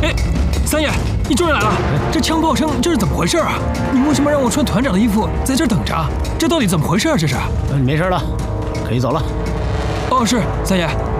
哎，三爷，你终于来了！这枪炮声这是怎么回事啊？你为什么让我穿团长的衣服在这儿等着？这到底怎么回事啊？这是？ 没事了，可以走了。 哦，是三爷。